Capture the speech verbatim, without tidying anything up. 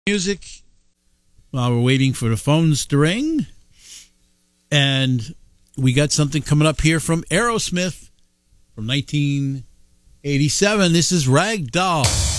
Music while we're waiting for the phones to ring. And we got something coming up here from Aerosmith from nineteen eighty-seven. This is Rag Doll.